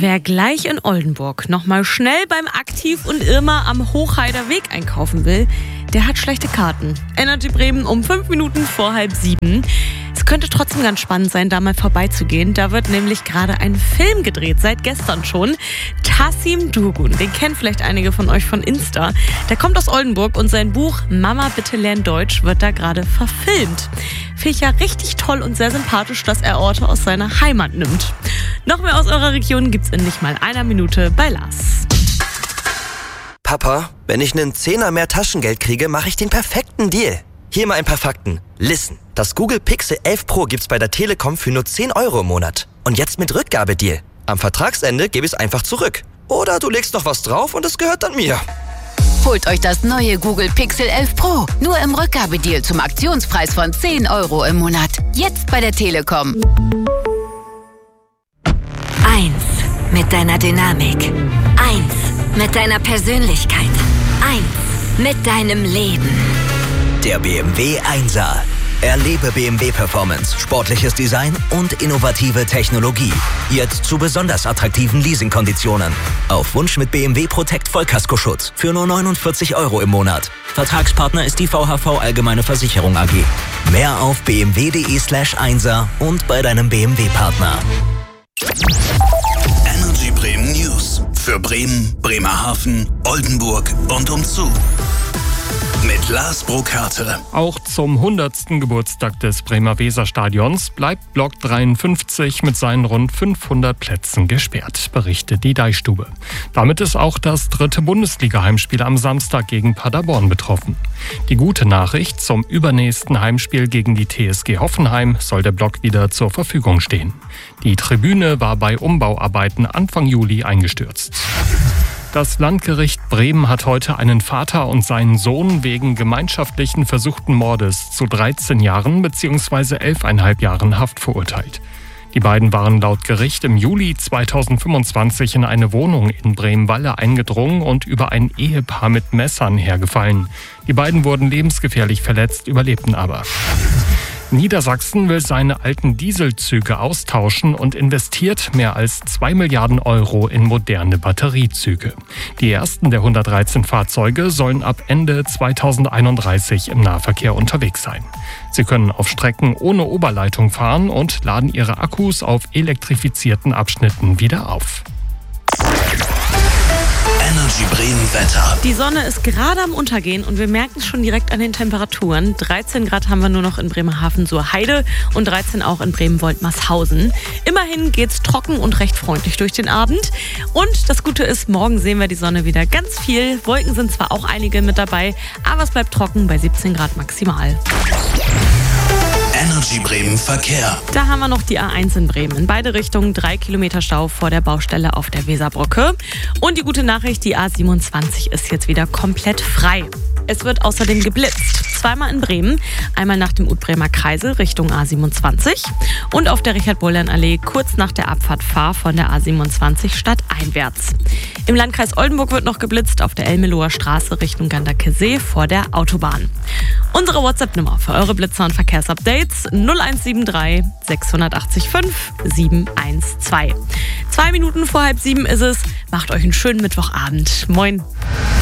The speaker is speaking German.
Wer gleich in Oldenburg nochmal schnell beim Aktiv und Irma am Hochheider Weg einkaufen will, der hat schlechte Karten. Energy Bremen um 5 Minuten vor 6:30. Es könnte trotzdem ganz spannend sein, da mal vorbeizugehen. Da wird nämlich gerade ein Film gedreht, seit gestern schon. Tasim Durgun, den kennen vielleicht einige von euch von Insta. Der kommt aus Oldenburg und sein Buch Mama, bitte lern Deutsch wird da gerade verfilmt. Finde ich ja richtig toll und sehr sympathisch, dass er Orte aus seiner Heimat nimmt. Noch mehr aus eurer Region gibt's in nicht mal einer Minute bei Lars. Papa, wenn ich einen Zehner mehr Taschengeld kriege, mache ich den perfekten Deal. Hier mal ein paar Fakten. Listen, das Google Pixel 11 Pro gibt's bei der Telekom für nur 10 € im Monat. Und jetzt mit Rückgabedeal. Am Vertragsende gebe ich es einfach zurück. Oder du legst noch was drauf und es gehört dann mir. Holt euch das neue Google Pixel 11 Pro. Nur im Rückgabedeal zum Aktionspreis von 10 € im Monat. Jetzt bei der Telekom. 1 mit deiner Dynamik. 1 mit deiner Persönlichkeit. 1 mit deinem Leben. Der BMW 1er. Erlebe BMW Performance, sportliches Design und innovative Technologie. Jetzt zu besonders attraktiven Leasingkonditionen. Auf Wunsch mit BMW Protect Vollkaskoschutz für nur 49 € im Monat. Vertragspartner ist die VHV Allgemeine Versicherung AG. Mehr auf bmw.de/1er und bei deinem BMW-Partner. Energy Bremen News. Für Bremen, Bremerhaven, Oldenburg und umzu. Mit Lars Burkhardt. Auch zum 100. Geburtstag des Bremer Weserstadions bleibt Block 53 mit seinen rund 500 Plätzen gesperrt, berichtet die Deichstube. Damit ist auch das 3. Bundesliga-Heimspiel am Samstag gegen Paderborn betroffen. Die gute Nachricht: zum übernächsten Heimspiel gegen die TSG Hoffenheim soll der Block wieder zur Verfügung stehen. Die Tribüne war bei Umbauarbeiten Anfang Juli eingestürzt. Das Landgericht Bremen hat heute einen Vater und seinen Sohn wegen gemeinschaftlichen versuchten Mordes zu 13 Jahren bzw. 11,5 Jahren Haft verurteilt. Die beiden waren laut Gericht im Juli 2025 in eine Wohnung in Bremen-Walle eingedrungen und über ein Ehepaar mit Messern hergefallen. Die beiden wurden lebensgefährlich verletzt, überlebten aber. Niedersachsen will seine alten Dieselzüge austauschen und investiert mehr als 2 Milliarden € in moderne Batteriezüge. Die ersten der 113 Fahrzeuge sollen ab Ende 2031 im Nahverkehr unterwegs sein. Sie können auf Strecken ohne Oberleitung fahren und laden ihre Akkus auf elektrifizierten Abschnitten wieder auf. Energy Bremen Wetter. Die Sonne ist gerade am Untergehen und wir merken es schon direkt an den Temperaturen. 13 Grad haben wir nur noch in Bremerhaven zur Heide und 13 auch in Bremen-Woltmarshausen. Immerhin geht's trocken und recht freundlich durch den Abend. Und das Gute ist, morgen sehen wir die Sonne wieder ganz viel. Wolken sind zwar auch einige mit dabei, aber es bleibt trocken bei 17 Grad maximal. Energy Bremen Verkehr. Da haben wir noch die A1 in Bremen. In beide Richtungen 3 Kilometer Stau vor der Baustelle auf der Weserbrücke. Und die gute Nachricht, die A27 ist jetzt wieder komplett frei. Es wird außerdem geblitzt. Zweimal in Bremen, einmal nach dem Utbremer Kreisel Richtung A27 und auf der Richard-Bollern-Allee kurz nach der Abfahrt Fahr von der A27 stadteinwärts. Im Landkreis Oldenburg wird noch geblitzt auf der Elmeloher Straße Richtung Ganderkesee vor der Autobahn. Unsere WhatsApp-Nummer für eure Blitzer und Verkehrsupdates 0173 680 5 712. 2 Minuten vor 6:30 ist es. Macht euch einen schönen Mittwochabend. Moin.